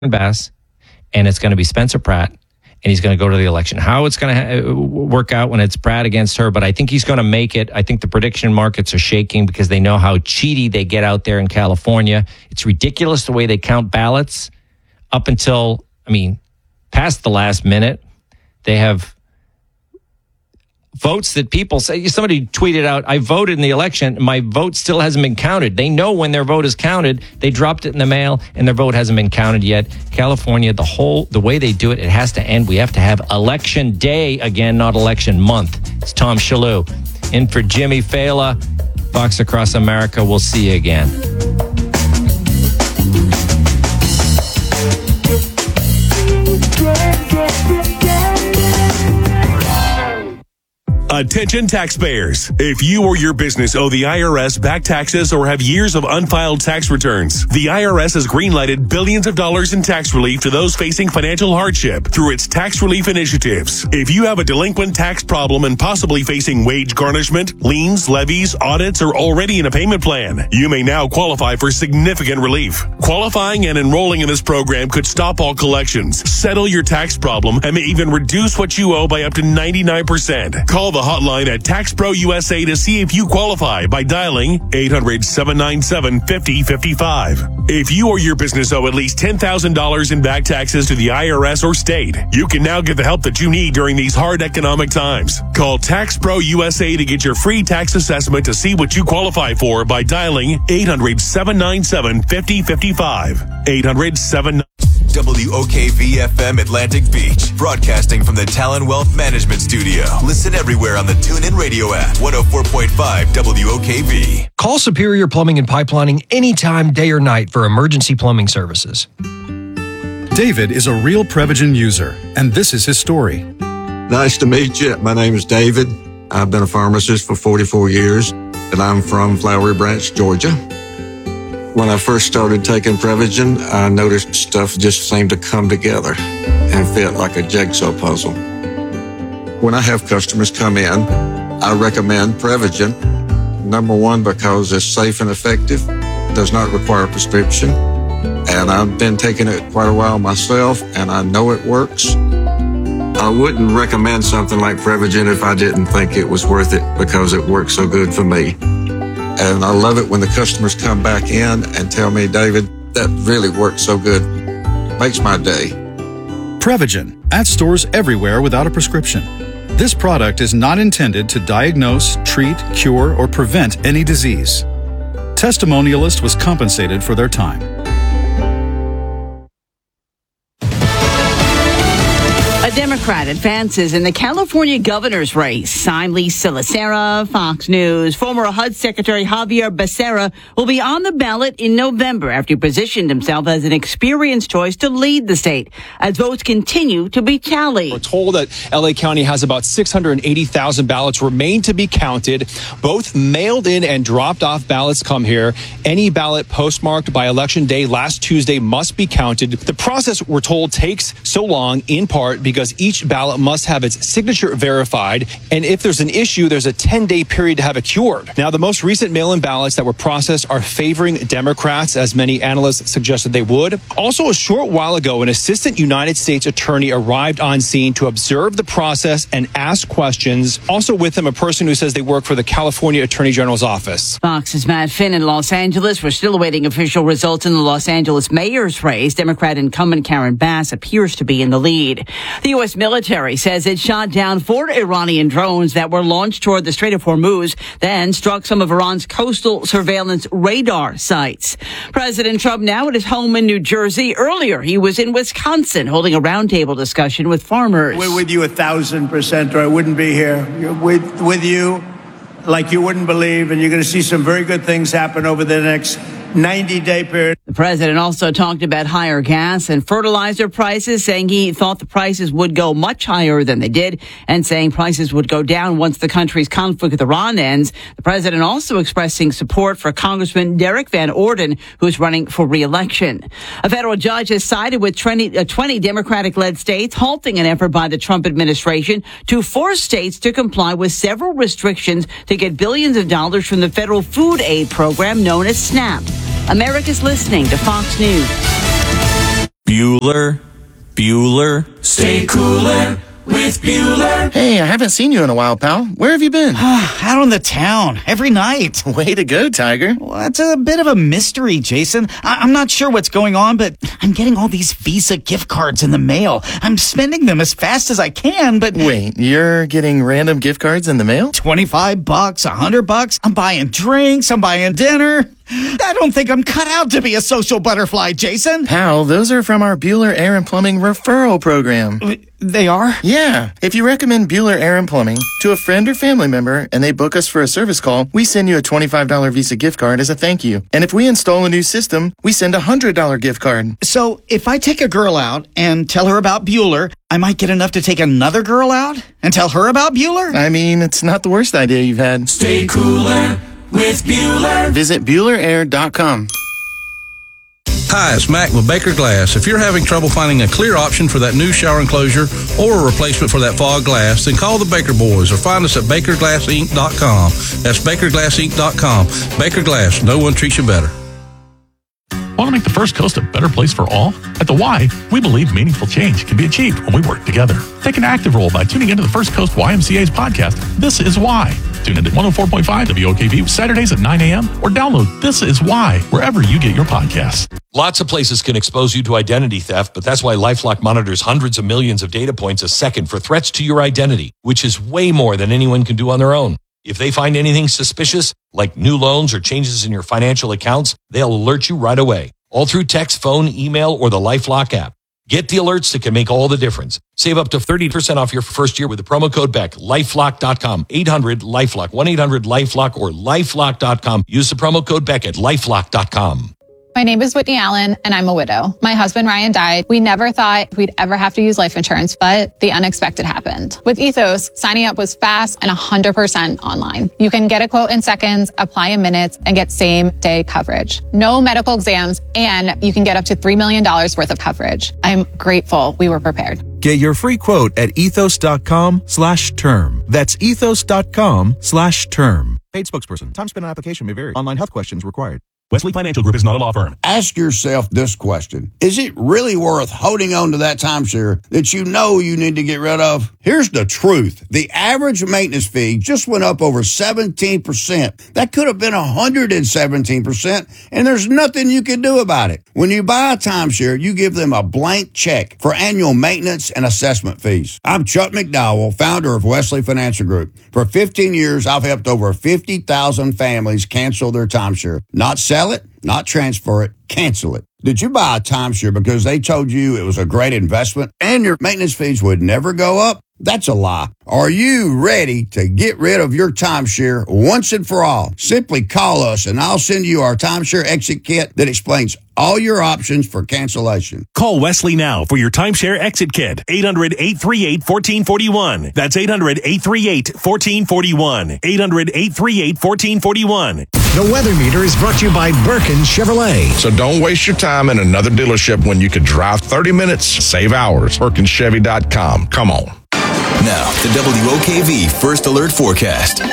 Bass, and it's going to be Spencer Pratt, and he's going to go to the election. How it's going to work out when it's Pratt against her, but I think he's going to make it. I think the prediction markets are shaking because they know how cheaty they get out there in California. It's ridiculous the way they count ballots up until, past the last minute. They have votes that people say. Somebody tweeted out, I voted in the election. My vote still hasn't been counted. They know when their vote is counted. They dropped it in the mail and their vote hasn't been counted yet. California, the way they do it, it has to end. We have to have election day again, not election month. It's Tom Shalhoub in for Jimmy Fela. Fox Across America. We'll see you again. Attention taxpayers. If you or your business owe the IRS back taxes or have years of unfiled tax returns, the IRS has greenlighted billions of dollars in tax relief to those facing financial hardship through its tax relief initiatives. If you have a delinquent tax problem and possibly facing wage garnishment, liens, levies, audits, or already in a payment plan, you may now qualify for significant relief. Qualifying and enrolling in this program could stop all collections, settle your tax problem, and may even reduce what you owe by up to 99%. Call the hotline at Tax Pro USA to see if you qualify by dialing 800-797-5055. If you or your business owe at least $10,000 in back taxes to the IRS or state, you can now get the help that you need during these hard economic times. Call Tax Pro USA to get your free tax assessment to see what you qualify for by dialing 800-797-5055. 800-797. WOKV-FM Atlantic Beach, broadcasting from the Talon Wealth Management Studio. Listen everywhere on the TuneIn Radio app, 104.5 WOKV. Call Superior Plumbing and Pipelining anytime, day or night, for emergency plumbing services. David is a real Prevagen user, and this is his story. Nice to meet you. My name is David. I've been a pharmacist for 44 years, and I'm from Flowery Branch, Georgia. When I first started taking Prevagen, I noticed stuff just seemed to come together and fit like a jigsaw puzzle. When I have customers come in, I recommend Prevagen. Number one, because it's safe and effective, does not require a prescription, and I've been taking it quite a while myself, and I know it works. I wouldn't recommend something like Prevagen if I didn't think it was worth it because it works so good for me. And I love it when the customers come back in and tell me, David, that really worked so good. Makes my day. Prevagen, at stores everywhere without a prescription. This product is not intended to diagnose, treat, cure, or prevent any disease. Testimonialist was compensated for their time. A Democrat advances in the California governor's race. I'm Lisa Lacera, Fox News. Former HUD Secretary Javier Becerra will be on the ballot in November after he positioned himself as an experienced choice to lead the state as votes continue to be tallied. We're told that LA County has about 680,000 ballots remain to be counted. Both mailed in and dropped off ballots come here. Any ballot postmarked by Election Day last Tuesday must be counted. The process, we're told, takes so long in part because each ballot must have its signature verified, and if there's an issue, there's a 10-day period to have it cured. Now, the most recent mail-in ballots that were processed are favoring Democrats, as many analysts suggested they would. Also, a short while ago, an assistant United States attorney arrived on scene to observe the process and ask questions. Also with him, a person who says they work for the California Attorney General's office. Fox's Matt Finn in Los Angeles. We're still awaiting official results in the Los Angeles mayor's race. Democrat incumbent Karen Bass appears to be in the lead. The U.S. military says it shot down 4 Iranian drones that were launched toward the Strait of Hormuz, then struck some of Iran's coastal surveillance radar sites. President Trump now at his home in New Jersey. Earlier, he was in Wisconsin holding a roundtable discussion with farmers. We're with you 1,000%, or I wouldn't be here. With you like you wouldn't believe, and you're going to see some very good things happen over the next 90-day period. The president also talked about higher gas and fertilizer prices, saying he thought the prices would go much higher than they did, and saying prices would go down once the country's conflict with Iran ends. The president also expressing support for Congressman Derek Van Orden, who's running for re-election. A federal judge has sided with 20 Democratic-led states, halting an effort by the Trump administration to force states to comply with several restrictions to get billions of dollars from the federal food aid program known as SNAP. America's listening to Fox News. Bueller. Stay cooler with Bueller. Hey, I haven't seen you in a while, pal. Where have you been? Out on the town, every night. Way to go, Tiger. Well, it's a bit of a mystery, Jason. I'm not sure what's going on, but I'm getting all these Visa gift cards in the mail. I'm spending them as fast as I can, but... Wait, you're getting random gift cards in the mail? $25, $100. I'm buying drinks, I'm buying dinner. I don't think I'm cut out to be a social butterfly, Jason. Pal, those are from our Bueller Air and Plumbing referral program. They are? Yeah. If you recommend Bueller Air and Plumbing to a friend or family member and they book us for a service call, we send you a $25 Visa gift card as a thank you. And if we install a new system, we send a $100 gift card. So if I take a girl out and tell her about Bueller, I might get enough to take another girl out and tell her about Bueller? I mean, it's not the worst idea you've had. Stay cooler with Bueller. Visit BuellerAir.com. Hi, it's Mac with Baker Glass. If you're having trouble finding a clear option for that new shower enclosure or a replacement for that fog glass, then call the Baker Boys or find us at BakerGlassInc.com. That's BakerGlassInc.com. Baker Glass, no one treats you better. Want to make the First Coast a better place for all? At The Y, we believe meaningful change can be achieved when we work together. Take an active role by tuning into the First Coast YMCA's podcast, This Is Why. Tune into 104.5 WOKV Saturdays at 9 a.m. or download This Is Why wherever you get your podcasts. Lots of places can expose you to identity theft, but that's why LifeLock monitors hundreds of millions of data points a second for threats to your identity, which is way more than anyone can do on their own. If they find anything suspicious, like new loans or changes in your financial accounts, they'll alert you right away, all through text, phone, email, or the LifeLock app. Get the alerts that can make all the difference. Save up to 30% off your first year with the promo code BECK. LifeLock.com, 800-LifeLock, 1-800-LifeLock, or LifeLock.com. Use the promo code BECK at LifeLock.com. My name is Whitney Allen, and I'm a widow. My husband, Ryan, died. We never thought we'd ever have to use life insurance, but the unexpected happened. With Ethos, signing up was fast and 100% online. You can get a quote in seconds, apply in minutes, and get same-day coverage. No medical exams, and you can get up to $3 million worth of coverage. I'm grateful we were prepared. Get your free quote at ethos.com/term. That's ethos.com/term. Paid spokesperson. Time spent on application may vary. Online health questions required. Wesley Financial Group is not a law firm. Ask yourself this question. Is it really worth holding on to that timeshare that you know you need to get rid of? Here's the truth. The average maintenance fee just went up over 17%. That could have been 117%, and there's nothing you can do about it. When you buy a timeshare, you give them a blank check for annual maintenance and assessment fees. I'm Chuck McDowell, founder of Wesley Financial Group. For 15 years, I've helped over 50,000 families cancel their timeshare. Not sell it, not transfer it, cancel it. Did you buy a timeshare because they told you it was a great investment and your maintenance fees would never go up? That's a lie. Are you ready to get rid of your timeshare once and for all? Simply call us and I'll send you our timeshare exit kit that explains all your options for cancellation. Call Wesley now for your timeshare exit kit. 800-838-1441. That's 800-838-1441. 800-838-1441. The Weather Meter is brought to you by Birkin Chevrolet. So don't waste your time in another dealership when you could drive 30 minutes, save hours. BirkinChevy.com. Come on. Now, the WOKV First Alert Forecast.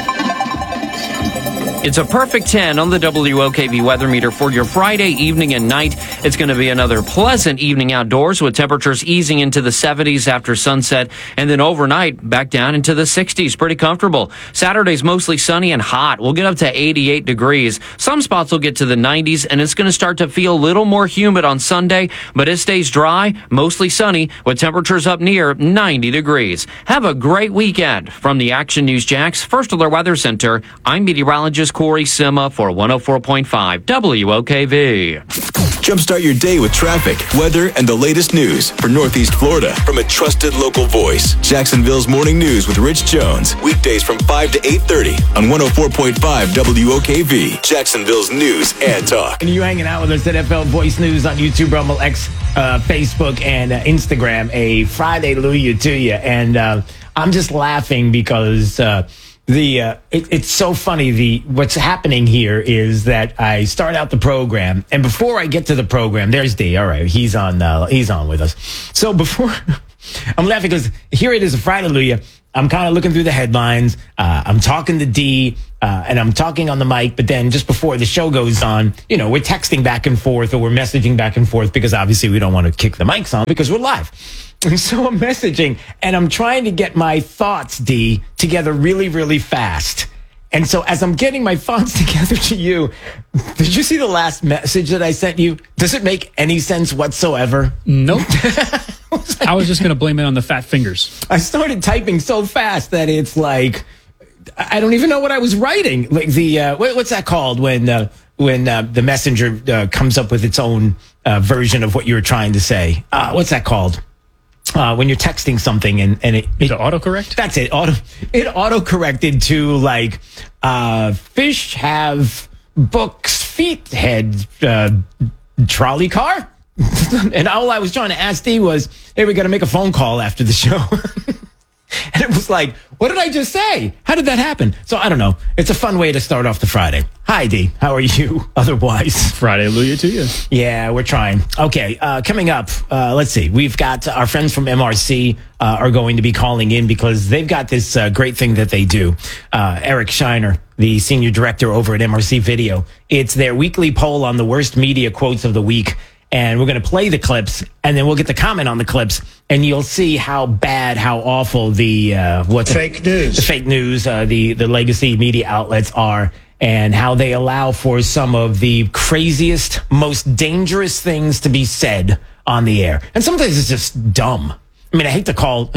It's a perfect 10 on the WOKV weather meter for your Friday evening and night. It's going to be another pleasant evening outdoors with temperatures easing into the 70s after sunset, and then overnight back down into the 60s. Pretty comfortable. Saturday's mostly sunny and hot. We'll get up to 88 degrees. Some spots will get to the 90s, and it's going to start to feel a little more humid on Sunday, but it stays dry, mostly sunny, with temperatures up near 90 degrees. Have a great weekend. From the Action News Jax First Alert Weather Center, I'm meteorologist Corey Sima for 104.5 WOKV. Jumpstart your day with traffic, weather, and the latest news for Northeast Florida from a trusted local voice. Jacksonville's Morning News with Rich Jones. Weekdays from 5 to 8:30 on 104.5 WOKV. Jacksonville's news and talk. And you hanging out with us at NFL Voice News on YouTube, Rumble, X, Facebook, and Instagram. A Friday Hallelujah to you. And I'm just laughing because... it's so funny. What's happening here is that I start out the program, and before I get to the program, there's D. All right, he's on with us. So before I'm laughing because here it is, a Friday Hallelujah. I'm kind of looking through the headlines. I'm talking to D, and I'm talking on the mic. But then just before the show goes on, we're texting back and forth or we're messaging back and forth because obviously we don't want to kick the mics on because we're live. And so I'm messaging and I'm trying to get my thoughts, D, together really, really fast. And so as I'm getting my thoughts together to you, did you see the last message that I sent you? Does it make any sense whatsoever? Nope. I was just going to blame it on the fat fingers. I started typing so fast that it's like, I don't even know what I was writing. Like what's that called when the messenger comes up with its own version of what you were trying to say? What's that called? When you're texting something and it autocorrect? That's it. It auto-corrected to like, fish have books, feet, head, trolley car. And all I was trying to ask D was, hey, we got to make a phone call after the show. And it was like, what did I just say? How did that happen? So I don't know. It's a fun way to start off the Friday. Hi, D. How are you otherwise? Friday, hallelujah to you. Yeah, we're trying. Okay, coming up, let's see. We've got our friends from MRC are going to be calling in because they've got this great thing that they do. Eric Shiner, the senior director over at MRC Video. It's their weekly poll on the worst media quotes of the week. And we're going to play the clips, and then we'll get the comment on the clips, and you'll see how bad, how awful the fake news, the legacy media outlets are, and how they allow for some of the craziest, most dangerous things to be said on the air. And sometimes it's just dumb. I mean, I hate to call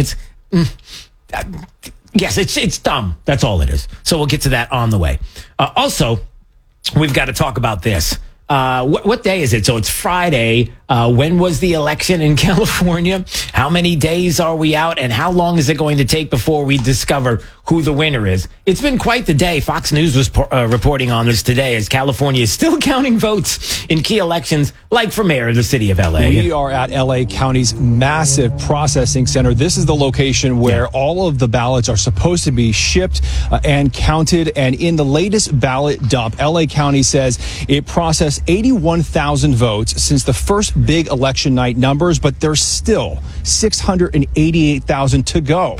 yes, it's dumb. That's all it is. So we'll get to that on the way. Also, we've got to talk about this. What day is it? So it's Friday. When was the election in California? How many days are we out? And how long is it going to take before we discover who the winner is? It's been quite the day. Fox News was reporting on this today as California is still counting votes in key elections, like for mayor of the city of L.A. We are at L.A. County's massive processing center. This is the location where all of the ballots are supposed to be shipped and counted. And in the latest ballot dump, L.A. County says it processed 81,000 votes since the first big election night numbers, but there's still 688,000 to go.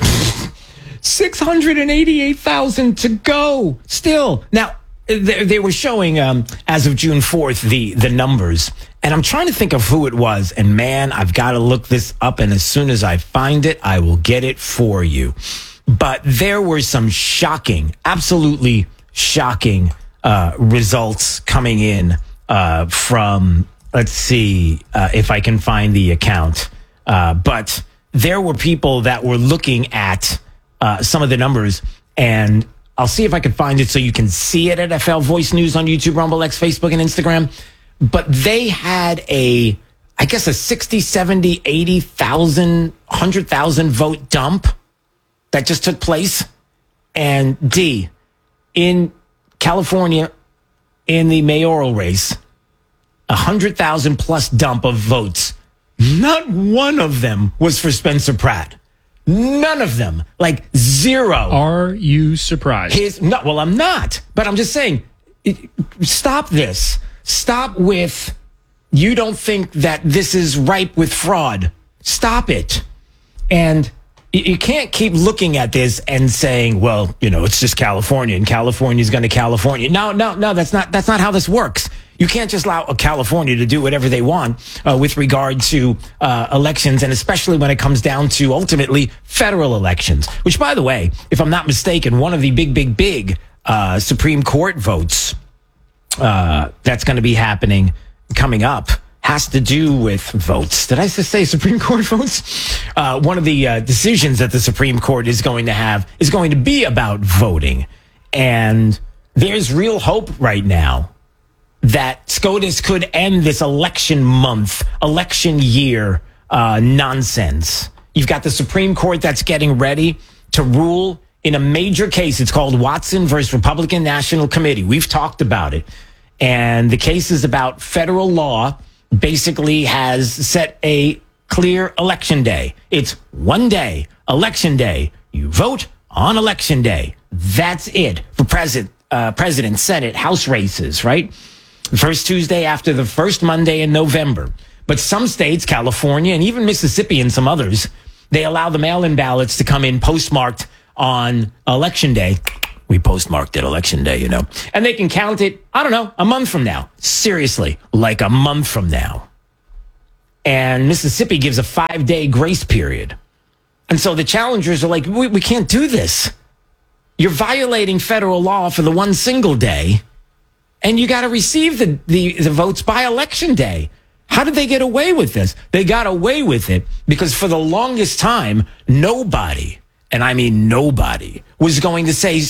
688,000 to go still. Now, they were showing, as of June 4th, the numbers. And I'm trying to think of who it was. And man, I've got to look this up. And as soon as I find it, I will get it for you. But there were some shocking, absolutely shocking results coming in from, let's see if I can find the account. But there were people that were looking at some of the numbers, and I'll see if I can find it so you can see it at FL Voice News on YouTube, Rumble, X, Facebook, and Instagram. But they had I guess a 60, 70, 80,000, 100,000 vote dump that just took place. And D, in California, in the mayoral race, 100,000 plus dump of votes. Not one of them was for Spencer Pratt. None of them. Like zero. Are you surprised? No, well, I'm not. But I'm just saying, stop this. Stop with, you don't think that this is ripe with fraud. Stop it. And you can't keep looking at this and saying, well, it's just California and California's going to California. No, that's not how this works. You can't just allow California to do whatever they want with regard to elections, and especially when it comes down to ultimately federal elections, which, by the way, if I'm not mistaken, one of the big Supreme Court votes that's going to be happening coming up has to do with votes. Did I just say Supreme Court votes? One of the decisions that the Supreme Court is going to have is going to be about voting. And there's real hope right now that SCOTUS could end this election month, election year nonsense. You've got the Supreme Court that's getting ready to rule in a major case. It's called Watson versus Republican National Committee. We've talked about it. And the case is about federal law basically has set a clear election day. It's one day, election day. You vote on election day. That's it for president, Senate, House races, right? First Tuesday after the first Monday in November. But some states, California and even Mississippi and some others, they allow the mail-in ballots to come in postmarked on Election Day. We postmarked it Election Day, and they can count it, I don't know, a month from now. Seriously, like a month from now. And Mississippi gives a 5-day grace period. And so the challengers are like, we can't do this. You're violating federal law for the one single day, and you got to receive the votes by Election Day. How did they get away with this? They got away with it because for the longest time, nobody, and I mean nobody, was going to say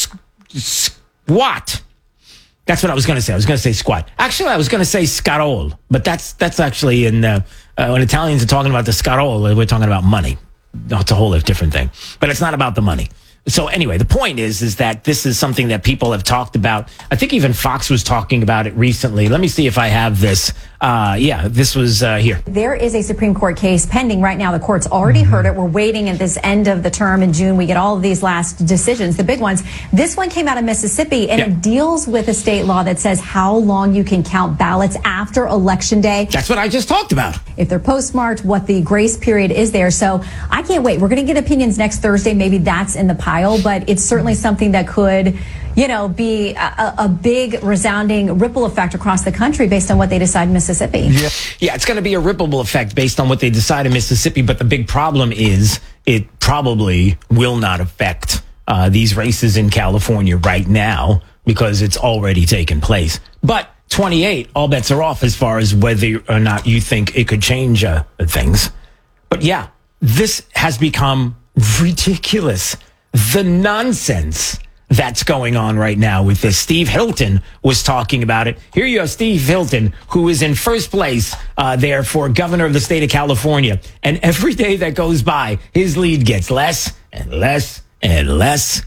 squat. That's what I was going to say. I was going to say squat. Actually, I was going to say scarol, but that's actually when Italians are talking about the scarol, we're talking about money. No, it's a whole different thing, but it's not about the money. So anyway, the point is that this is something that people have talked about. I think even Fox was talking about it recently. Let me see if I have this. This was here. There is a Supreme Court case pending right now. The court's already heard it. We're waiting at this end of the term in June. We get all of these last decisions, the big ones. This one came out of Mississippi, and it deals with a state law that says how long you can count ballots after Election Day. That's what I just talked about. If they're postmarked, what the grace period is there. So I can't wait. We're going to get opinions next Thursday. Maybe that's in the pile, but it's certainly something that could, be a big resounding ripple effect across the country based on what they decide in Mississippi. Yeah, it's going to be a ripple effect based on what they decide in Mississippi. But the big problem is it probably will not affect these races in California right now because it's already taken place. But 28, all bets are off as far as whether or not you think it could change things. But yeah, this has become ridiculous. The nonsense that's going on right now with this. Steve Hilton was talking about it. Here you have Steve Hilton, who is in first place there for governor of the state of California. And every day that goes by, his lead gets less and less and less.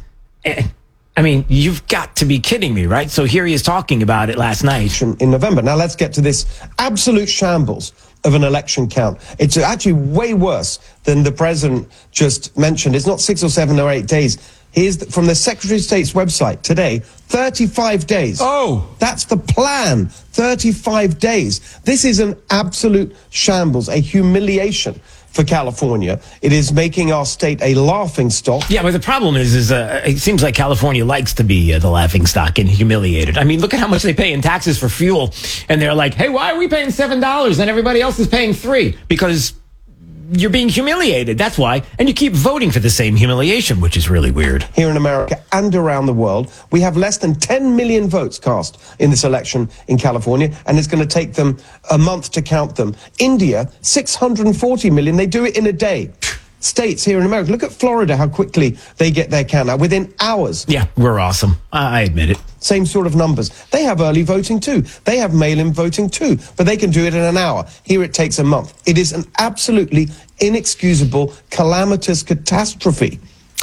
I mean, you've got to be kidding me, right? So here he is talking about it last night. In November. Now let's get to this absolute shambles of an election count. It's actually way worse than the president just mentioned. It's not 6 or 7 or 8 days. Here's from the Secretary of State's website today, 35 days. Oh! That's the plan, 35 days. This is an absolute shambles, a humiliation for California. It is making our state a laughing stock. Yeah, but the problem is it seems like California likes to be the laughing stock and humiliated. I mean, look at how much they pay in taxes for fuel. And they're like, hey, why are we paying $7 and everybody else is paying $3? Because you're being humiliated. That's why. And you keep voting for the same humiliation, which is really weird. Here in America and around the world, we have less than 10 million votes cast in this election in California, and it's going to take them a month to count them. India, 640 million. They do it in a day. States here in America, look at Florida, how quickly they get their count out, within hours. Yeah, we're awesome. I admit it. Same sort of numbers. They have early voting too. They have mail-in voting too, but they can do it in an hour. Here it takes a month. It is an absolutely inexcusable, calamitous catastrophe.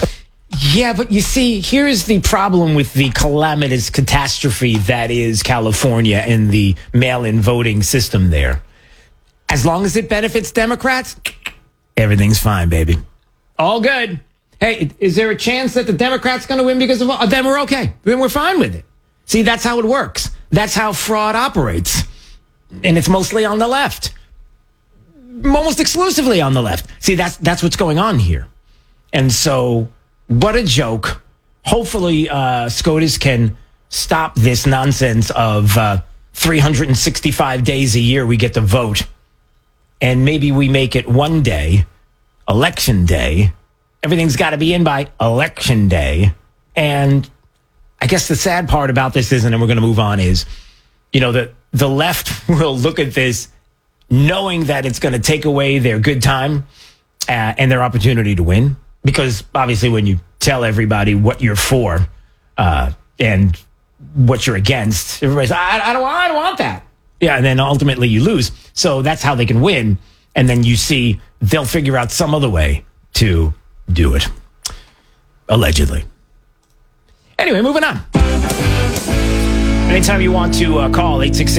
Yeah, but you see, here's the problem with the calamitous catastrophe that is California and the mail-in voting system there. As long as it benefits Democrats, everything's fine, baby. All good. Hey, is there a chance that the Democrats going to win because of then we're okay. Then we're fine with it. See, that's how it works. That's how fraud operates. And it's mostly on the left. Almost exclusively on the left. See, that's what's going on here. And so, what a joke. Hopefully, SCOTUS can stop this nonsense of 365 days a year we get to vote. And maybe we make it one day, Election Day. Everything's got to be in by Election Day. And I guess the sad part about this is, and then we're going to move on, is, that the left will look at this knowing that it's going to take away their good time and their opportunity to win. Because obviously when you tell everybody what you're for and what you're against, everybody's, I don't want that. Yeah, and then ultimately you lose. So that's how they can win. And then you see they'll figure out some other way to do it. Allegedly. Anyway, moving on. Anytime you want to call,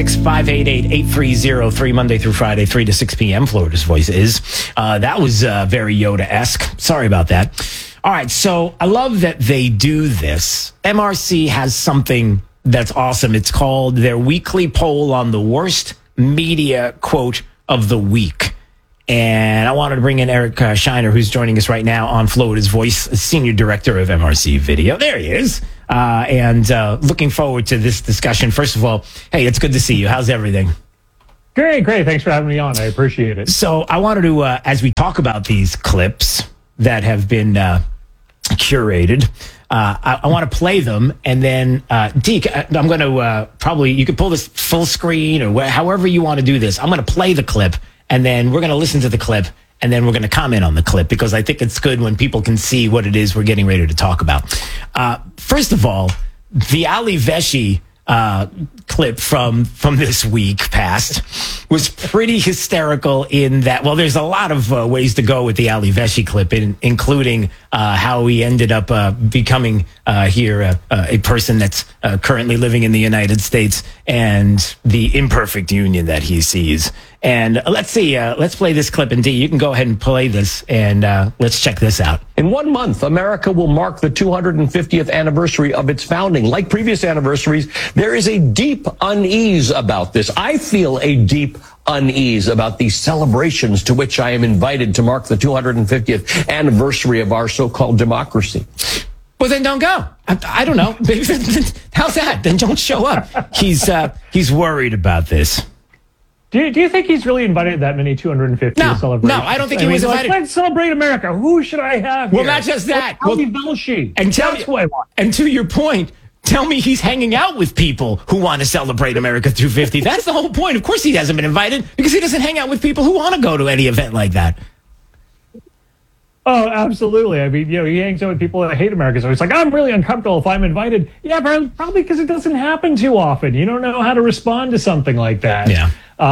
866-588-8303, Monday through Friday, 3 to 6 p.m., Florida's Voice is. That was very Yoda-esque. Sorry about that. All right, so I love that they do this. MRC has something that's awesome. It's called their weekly poll on the worst media quote of the week. And I wanted to bring in Eric Shiner, who's joining us right now on Florida's Voice, Senior Director of MRC Video. There he is. And looking forward to this discussion. First of all, hey, it's good to see you. How's everything? Great. Thanks for having me on. I appreciate it. So I wanted to, as we talk about these clips that have been curated, I want to play them, and then Deke, I'm going to probably, you could pull this full screen or however you want to do this. I'm going to play the clip, and then we're going to listen to the clip, and then we're going to comment on the clip, because I think it's good when people can see what it is we're getting ready to talk about. First of all, the Ali Velshi clip from this week past was pretty hysterical in that, well, there's a lot of ways to go with the Ali Velshi clip, including how he ended up becoming here a person that's currently living in the United States, and the imperfect union that he sees. And let's see, let's play this clip. And D, you can go ahead and play this, and let's check this out. In 1 month, America will mark the 250th anniversary of its founding. Like previous anniversaries, there is a deep unease about this. I feel a deep unease about these celebrations to which I am invited to mark the 250th anniversary of our so-called democracy. Well, then don't go. I don't know. How's that? Then don't show up. He's worried about this. Do you think he's really invited that many 250 celebrations? No, I don't think he was invited. Let's celebrate America. Who should I have here? Well, not just that. Ali Velshi. And to your point, tell me he's hanging out with people who want to celebrate America 250. That's the whole point. Of course he hasn't been invited, because he doesn't hang out with people who want to go to any event like that. Oh, absolutely. I mean, he hangs out with people that hate America. So it's like, I'm really uncomfortable if I'm invited. Yeah, probably because it doesn't happen too often. You don't know how to respond to something like that. Yeah.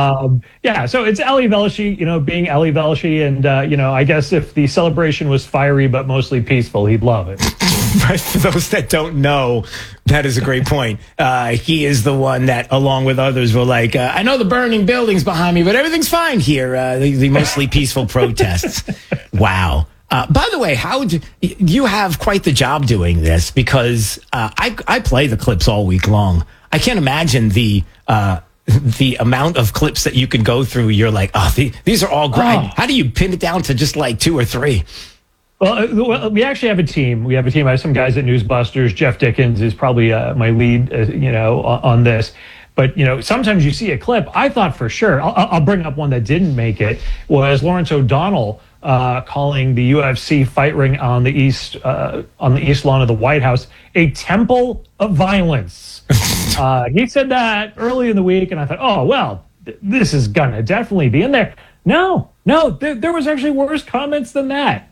So it's Ali Velshi, being Ali Velshi. And, I guess if the celebration was fiery but mostly peaceful, he'd love it. But for those that don't know, that is a great point. He is the one that, along with others, were like, I know the burning buildings behind me, but everything's fine here. The mostly peaceful protests. Wow. By the way, you have quite the job doing this, because I play the clips all week long. I can't imagine the amount of clips that you can go through. You're like, these are all great. How do you pin it down to just like 2 or 3? Well, we actually have a team. I have some guys at Newsbusters. Jeff Dickens is probably my lead, on this. But, sometimes you see a clip. I thought for sure, I'll bring up one that didn't make it, was Lawrence O'Donnell calling the UFC fight ring on the east lawn of the White House a temple of violence. He said that early in the week, and I thought, this is gonna definitely be in there. No, there was actually worse comments than that.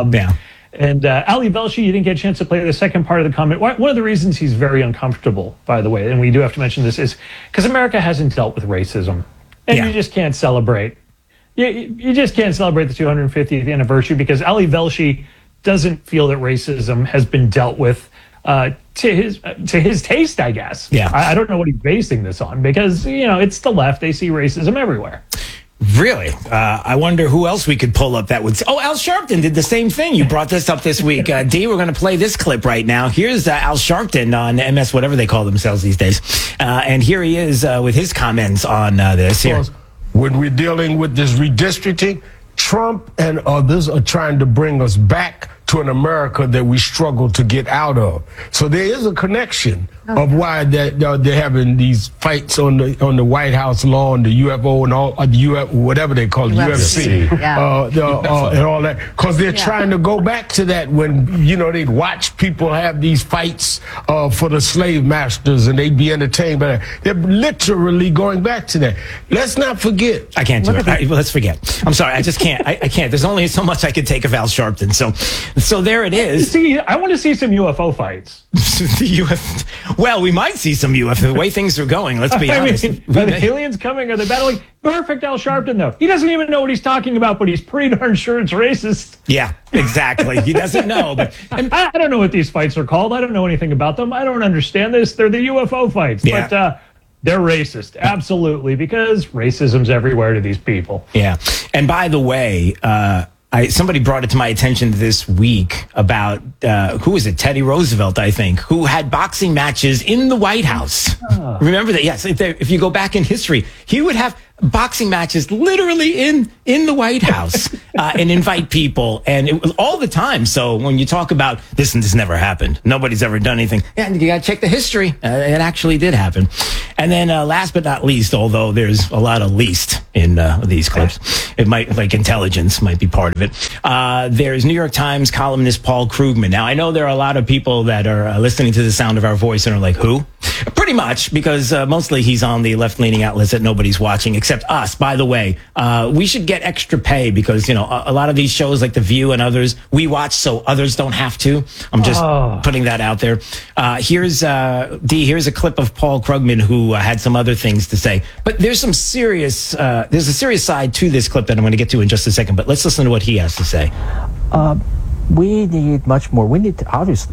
And Ali Velshi, you didn't get a chance to play the second part of the comment. One of the reasons he's very uncomfortable, by the way, and we do have to mention this, is because America hasn't dealt with racism, and you just can't celebrate. You just can't celebrate the 250th anniversary, because Ali Velshi doesn't feel that racism has been dealt with to his taste, I guess. Yeah. I don't know what he's basing this on, because it's the left. They see racism everywhere. Really? I wonder who else we could pull up that would... Oh, Al Sharpton did the same thing. You brought this up this week. D, we're going to play this clip right now. Here's Al Sharpton on MS, whatever they call themselves these days. And here he is with his comments on this here. When we're dealing with this redistricting, Trump and others are trying to bring us back to an America that we struggle to get out of. So there is a connection of why they're having these fights on the White House lawn, the UFO and all the whatever they call it, UFC, and all that, because they're trying to go back to that when they'd watch people have these fights for the slave masters, and they'd be entertained by that. They're literally going back to that. Let's not forget. I can't do it. Let's forget. I'm sorry. I just can't. I can't. There's only so much I could take of Al Sharpton. So there it is. I want to see some UFO fights. Well, we might see some UFO. The way things are going, let's be honest. Are the aliens coming? Are they battling? Perfect Al Sharpton, though. He doesn't even know what he's talking about, but he's pretty darn sure it's racist. Yeah, exactly. He doesn't know. But I don't know what these fights are called. I don't know anything about them. I don't understand this. They're the UFO fights. Yeah. But they're racist. Absolutely. Because racism's everywhere to these people. Yeah. And by the way, somebody brought it to my attention this week about, who was it? Teddy Roosevelt, I think, who had boxing matches in the White House. Remember that? Yes. If you go back in history, he would have boxing matches literally in the White House and invite people, and it was all the time. So when you talk about this never happened, nobody's ever done anything, and you got to check the history. It actually did happen. And then last but not least, although there's a lot of least in these clips, it might, like, intelligence might be part of it. There's New York Times columnist Paul Krugman. Now, I know there are a lot of people that are listening to the sound of our voice and are like, who? Pretty much, because mostly he's on the left-leaning outlets that nobody's watching except us. By the way, we should get extra pay because, a lot of these shows like The View and others, we watch so others don't have to. I'm just putting that out there. Here's a clip of Paul Krugman who had some other things to say. But there's some serious, there's a serious side to this clip that I'm going to get to in just a second. But let's listen to what he has to say. We need much more. We need to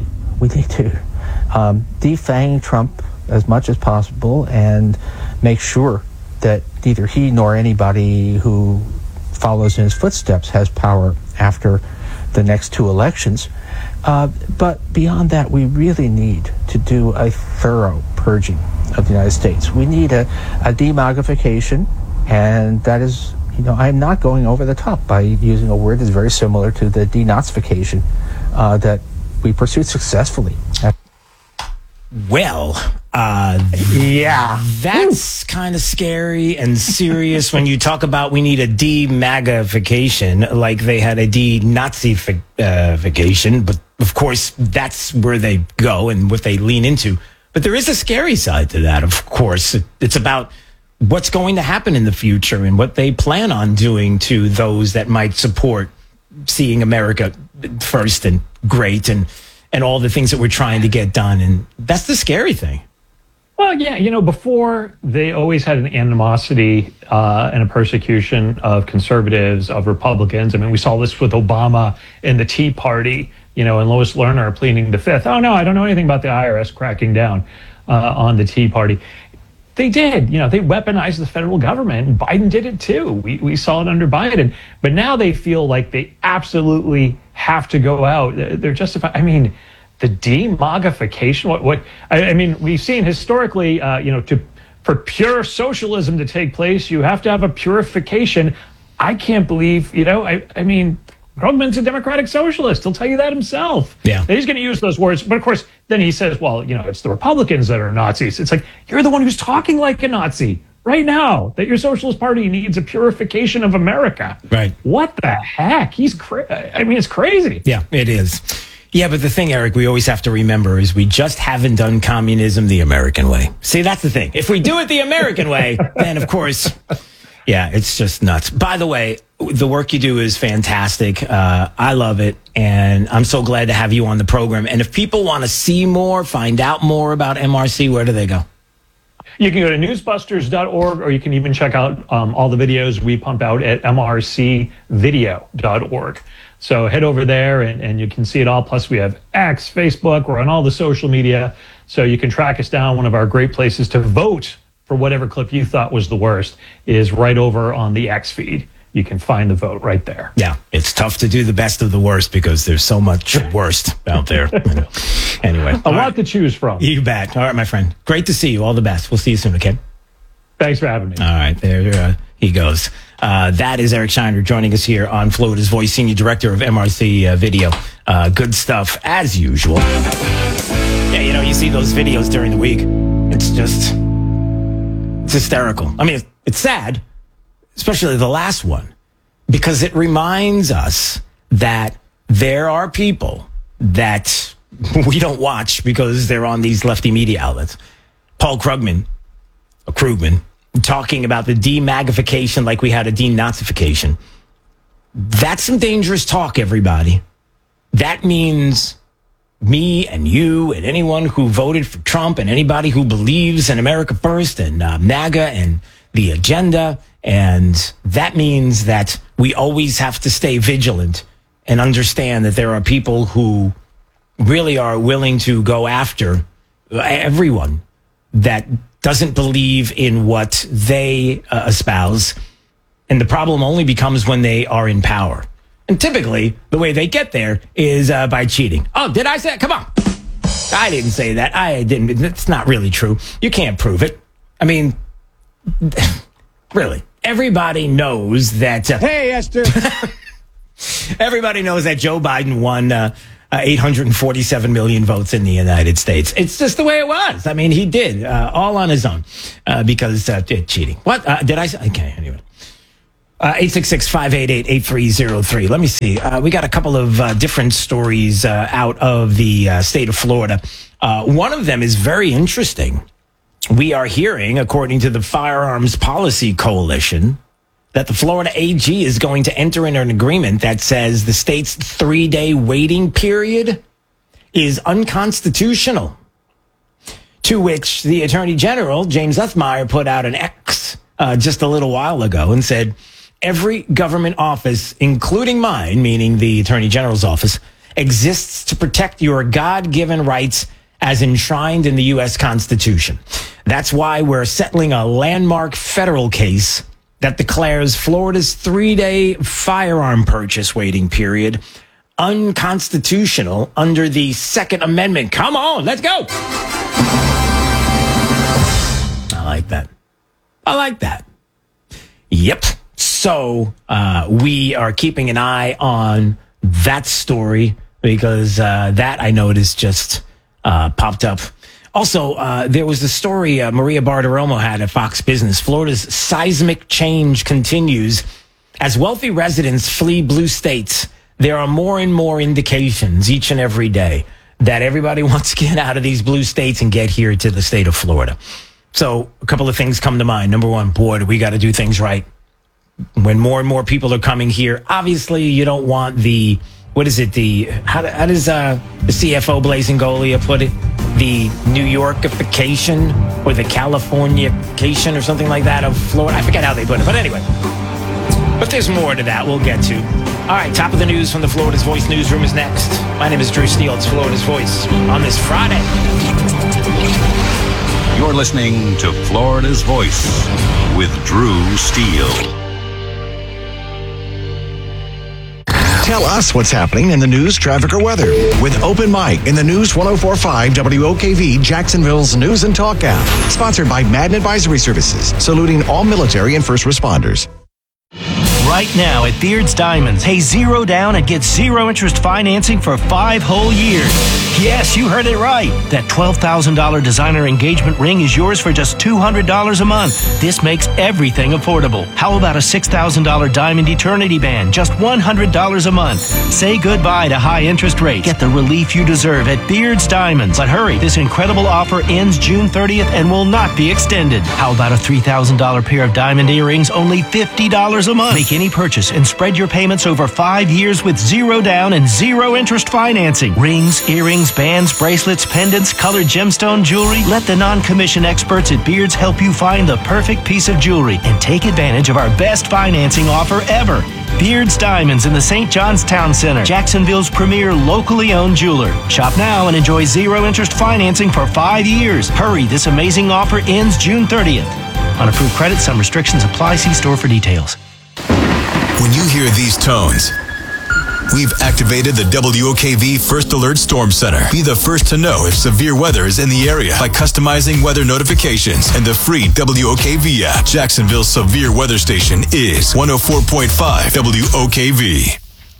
defang Trump as much as possible and make sure that neither he nor anybody who follows in his footsteps has power after the next two elections. But beyond that, we really need to do a thorough purging of the United States. We need a demagnification, and that is, I'm not going over the top by using a word that's very similar to the denazification that we pursued successfully. Well, yeah, that's kind of scary and serious when you talk about we need a demagnification, like they had a denazification, but of course that's where they go and what they lean into. But there is a scary side to that, of course. It's about what's going to happen in the future and what they plan on doing to those that might support seeing America first and great and all the things that we're trying to get done. And that's the scary thing. Well, yeah, before they always had an animosity and a persecution of conservatives, of Republicans. I mean, we saw this with Obama and the Tea Party, and Lois Lerner pleading the fifth. Oh, no, I don't know anything about the IRS cracking down on the Tea Party. They did. They weaponized the federal government. Biden did it too. We saw it under Biden. But now they feel like they absolutely have to go out. They're justified. I mean, the demagnification. I mean, we've seen historically, for pure socialism to take place, you have to have a purification. I can't believe, I mean, Krugman's a democratic socialist. He'll tell you that himself. Yeah. And he's going to use those words. But of course, then he says, well, it's the Republicans that are Nazis. It's like, you're the one who's talking like a Nazi right now, that your Socialist Party needs a purification of America. Right. What the heck? It's crazy. Yeah, it is. Yeah, but the thing, Eric, we always have to remember is we just haven't done communism the American way. See, that's the thing. If we do it the American way, then of course, yeah, it's just nuts. By the way, the work you do is fantastic. I love it. And I'm so glad to have you on the program. And if people want to see more, find out more about MRC, where do they go? You can go to newsbusters.org, or you can even check out all the videos we pump out at mrcvideo.org. So head over there and you can see it all. Plus we have X, Facebook, we're on all the social media. So you can track us down. One of our great places to vote for whatever clip you thought was the worst is right over on the X feed. You can find the vote right there. Yeah, it's tough to do the best of the worst because there's so much worst out there. Anyway. A lot to choose from. You bet. All right, my friend. Great to see you. All the best. We'll see you soon, okay? Thanks for having me. All right, there he goes. That is Eric Shiner joining us here on Florida's Voice, Senior Director of MRC Video. Good stuff, as usual. Yeah, you see those videos during the week. It's hysterical. I mean, it's sad, especially the last one, because it reminds us that there are people that we don't watch because they're on these lefty media outlets. Paul Krugman, talking about the demagnification like we had a denazification. That's some dangerous talk, everybody. That means me and you and anyone who voted for Trump and anybody who believes in America First and MAGA and the agenda. And that means that we always have to stay vigilant and understand that there are people who really are willing to go after everyone that doesn't believe in what they espouse. And the problem only becomes when they are in power. And typically, the way they get there is by cheating. Oh, did I say that? Come on. I didn't say that. I didn't. It's not really true. You can't prove it. I mean, Really. Everybody knows that. Hey, Esther. Everybody knows that Joe Biden won 847 million votes in the United States. It's just the way it was. I mean, he did all on his own because cheating. What did I say? Okay, anyway. 866-588-8303. Let me see. We got a couple of different stories out of the state of Florida. One of them is very interesting. We are hearing, according to the Firearms Policy Coalition, that the Florida AG is going to enter into an agreement that says the state's 3-day waiting period is unconstitutional. To which the Attorney General, James Uthmire, put out an X just a little while ago and said, every government office, including mine, meaning the Attorney General's office, exists to protect your God-given rights as enshrined in the U.S. Constitution. That's why we're settling a landmark federal case that declares Florida's 3-day firearm purchase waiting period unconstitutional under the Second Amendment. Come on, let's go. I like that. I like that. Yep. So we are keeping an eye on that story because that I noticed just popped up. Also, there was the story Maria Bartiromo had at Fox Business. Florida's seismic change continues. As wealthy residents flee blue states, there are more and more indications each and every day that everybody wants to get out of these blue states and get here to the state of Florida. So a couple of things come to mind. Number one, boy, we got to do things right. When more and more people are coming here, obviously you don't want the, what is it, how does the CFO Blazing Golia put it? The New Yorkification or the Californication or something like that of Florida. I forget how they put it, but anyway. But there's more to that we'll get to. All right, top of the news from the Florida's Voice newsroom is next. My name is Drew Steele. It's Florida's Voice on this Friday. You're listening to Florida's Voice with Drew Steele. Tell us what's happening in the news, traffic, or weather with Open Mic in the News 104.5 WOKV Jacksonville's News and Talk app. Sponsored by Madden Advisory Services, saluting all military and first responders. Right now at Beard's Diamonds, pay $0 down and get 0 interest financing for 5 whole years. Yes, you heard it right. That $12,000 designer engagement ring is yours for just $200 a month. This makes everything affordable. How about a $6,000 diamond eternity band, just $100 a month? Say goodbye to high interest rates. Get the relief you deserve at Beard's Diamonds. But hurry, this incredible offer ends June 30th and will not be extended. How about a $3,000 pair of diamond earrings, only $50 a month? Make any purchase and spread your payments over 5 years with $0 down and 0 interest financing. Rings, earrings, bands, bracelets, pendants, colored gemstone jewelry. Let the non-commission experts at Beards help you find the perfect piece of jewelry and take advantage of our best financing offer ever. Beards Diamonds in the St. John's Town Center, Jacksonville's premier locally owned jeweler. Shop now and enjoy 0 interest financing for 5 years. Hurry, this amazing offer ends June 30th. On approved credit, some restrictions apply. See store for details. When you hear these tones, we've activated the WOKV First Alert Storm Center. Be the first to know if severe weather is in the area by customizing weather notifications and the free WOKV app. Jacksonville's severe weather station is 104.5 WOKV.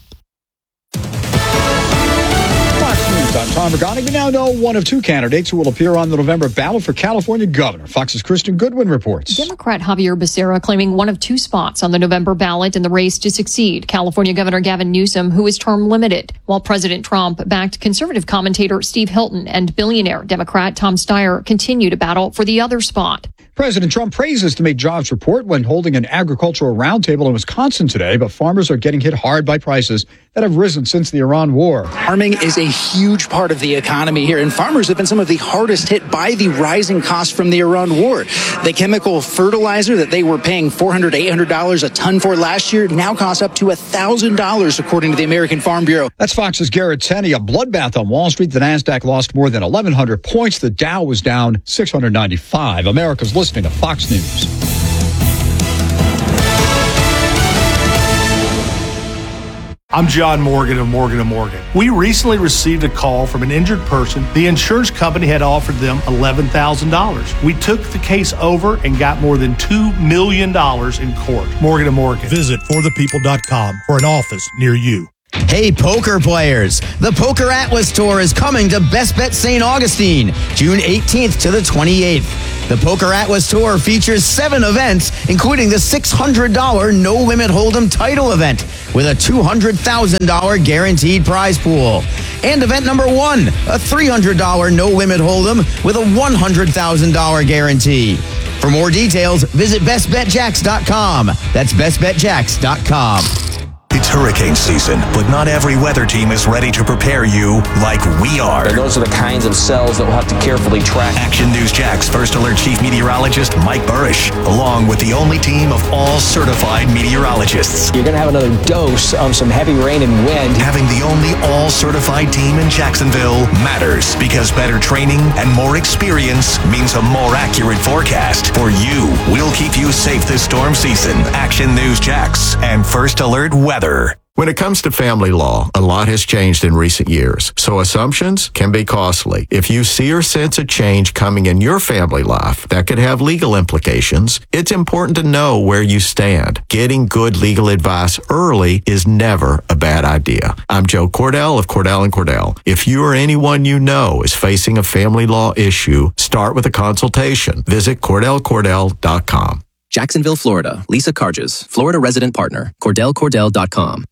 I'm Tom Regani. We now know one of 2 candidates who will appear on the November ballot for California governor. Fox's Kristen Goodwin reports. Democrat Javier Becerra claiming one of 2 spots on the November ballot in the race to succeed California Governor Gavin Newsom, who is term limited, while President Trump backed conservative commentator Steve Hilton and billionaire Democrat Tom Steyer continue to battle for the other spot. President Trump praises the Make Jobs report when holding an agricultural roundtable in Wisconsin today, but farmers are getting hit hard by prices that have risen since the Iran war. Farming is a huge part of the economy here, and farmers have been some of the hardest hit by the rising costs from the Iran war. The chemical fertilizer that they were paying $400 to $800 a ton for last year now costs up to $1,000, according to the American Farm Bureau. That's Fox's Garrett Tenney. A bloodbath on Wall Street. The Nasdaq lost more than 1,100 points. The Dow was down 695. America's listening to Fox News. I'm John Morgan of Morgan & Morgan. We recently received a call from an injured person. The insurance company had offered them $11,000. We took the case over and got more than $2 million in court. Morgan & Morgan. Visit forthepeople.com for an office near you. Hey, poker players. The Poker Atlas Tour is coming to Best Bet St. Augustine, June 18th to the 28th. The Poker Atlas Tour features 7 events, including the $600 No Limit Hold'em title event with a $200,000 guaranteed prize pool. And event number 1, a $300 No Limit Hold'em with a $100,000 guarantee. For more details, visit bestbetjacks.com. That's bestbetjacks.com. It's hurricane season, but not every weather team is ready to prepare you like we are. And those are the kinds of cells that we'll have to carefully track. Action News Jax First Alert Chief Meteorologist Mike Burrish, along with the only team of all certified meteorologists. You're going to have another dose of some heavy rain and wind. Having the only all certified team in Jacksonville matters because better training and more experience means a more accurate forecast. For you, we'll keep you safe this storm season. Action News Jax and First Alert Weather. When it comes to family law, a lot has changed in recent years, so assumptions can be costly. If you see or sense a change coming in your family life that could have legal implications, it's important to know where you stand. Getting good legal advice early is never a bad idea. I'm Joe Cordell of Cordell & Cordell. If you or anyone you know is facing a family law issue, start with a consultation. Visit CordellCordell.com. Jacksonville, Florida. Lisa Carges, Florida resident partner. CordellCordell.com.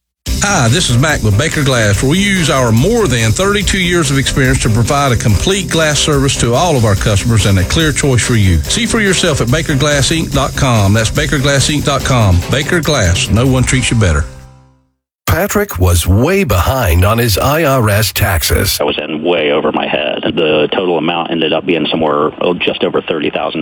Hi, this is Mac with Baker Glass, where we use our more than 32 years of experience to provide a complete glass service to all of our customers and a clear choice for you. See for yourself at BakerGlassInc.com. That's BakerGlassInc.com. Baker Glass. No one treats you better. Patrick was way behind on his IRS taxes. I was in way over my head. The total amount ended up being somewhere just over $30,000.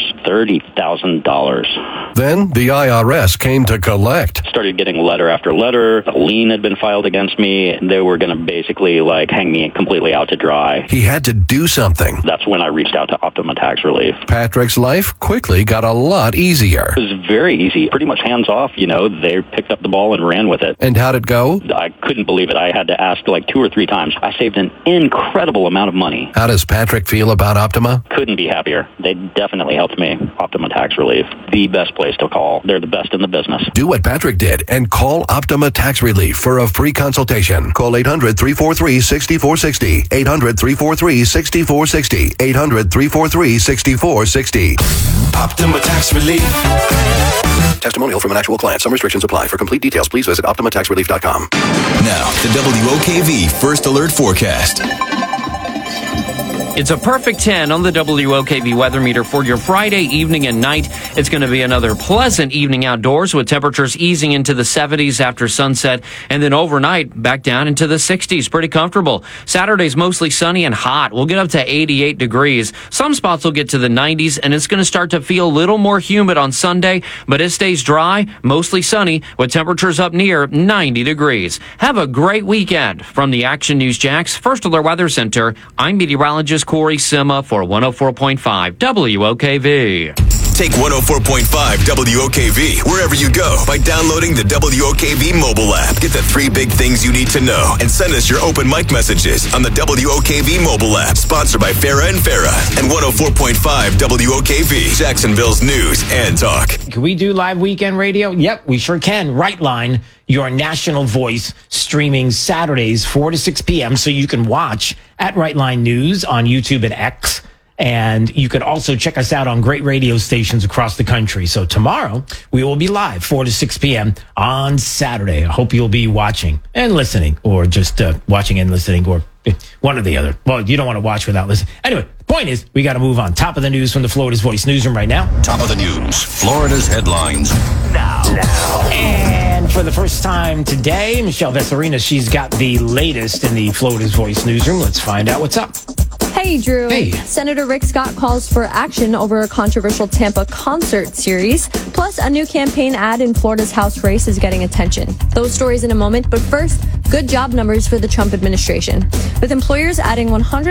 $30,000. Then the IRS came to collect. Started getting letter after letter. A lien had been filed against me. They were going to basically hang me completely out to dry. He had to do something. That's when I reached out to Optima Tax Relief. Patrick's life quickly got a lot easier. It was very easy. Pretty much hands off. They picked up the ball and ran with it. And how'd it go? I couldn't believe it. I had to ask 2 or 3 times. I saved an incredible amount of money. How does Patrick feel about Optima? Couldn't be happier. They definitely helped me. Optima Tax Relief, the best place to call. They're the best in the business. Do what Patrick did and call Optima Tax Relief for a free consultation. Call 800-343-6460. 800-343-6460. 800-343-6460. Optima Tax Relief. Testimonial from an actual client. Some restrictions apply. For complete details, please visit OptimaTaxRelief.com. Now, the WOKV First Alert Forecast. It's a perfect 10 on the WOKV weather meter for your Friday evening and night. It's going to be another pleasant evening outdoors with temperatures easing into the 70s after sunset and then overnight back down into the 60s. Pretty comfortable. Saturday's mostly sunny and hot. We'll get up to 88 degrees. Some spots will get to the 90s and it's going to start to feel a little more humid on Sunday, but it stays dry, mostly sunny with temperatures up near 90 degrees. Have a great weekend. From the Action News Jax First Alert Weather Center, I'm meteorologist Corey Sima for 104.5 WOKV. Take 104.5 WOKV wherever you go by downloading the WOKV mobile app. Get the 3 big things you need to know and send us your open mic messages on the WOKV mobile app. Sponsored by Farah and Farah and 104.5 WOKV, Jacksonville's news and talk. Can we do live weekend radio? Yep, we sure can. Right Line, your national voice, streaming Saturdays 4 to 6 p.m. so you can watch at Right Line News on YouTube and X. And you can also check us out on great radio stations across the country. So tomorrow we will be live 4 to 6 p.m. on Saturday. I hope you'll be watching and listening, or just watching and listening, or one or the other. Well, you don't want to watch without listening. Anyway, the point is we got to move on. Top of the news from the Florida's Voice newsroom right now. Top of the news, Florida's headlines. Now. And for the first time today, Michelle Vesarina, she's got the latest in the Florida's Voice newsroom. Let's find out what's up. Hey, Drew. Hey. Senator Rick Scott calls for action over a controversial Tampa concert series. Plus, a new campaign ad in Florida's House race is getting attention. Those stories in a moment. But first, good job numbers for the Trump administration, with employers adding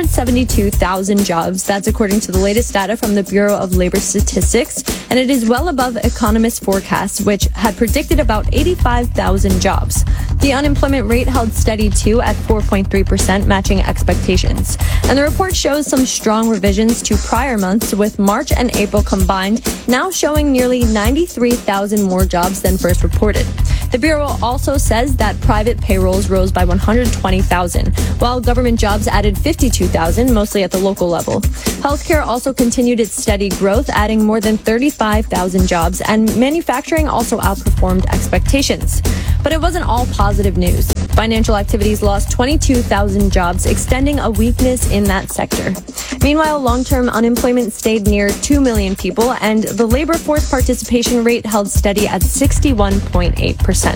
172,000 jobs. That's according to the latest data from the Bureau of Labor Statistics, and it is well above economists' forecasts, which had predicted about 85,000 jobs. The unemployment rate held steady too at 4.3%, matching expectations. And the report shows some strong revisions to prior months, with March and April combined now showing nearly 93,000 more jobs than first reported. The Bureau also says that private payrolls rose by 120,000, while government jobs added 52,000, mostly at the local level. Healthcare also continued its steady growth, adding more than 35,000 jobs, and manufacturing also outperformed expectations. But it wasn't all positive news. Financial activities lost 22,000 jobs, extending a weakness in that sector. Meanwhile, long-term unemployment stayed near 2 million people, and the labor force participation rate held steady at 61.8%.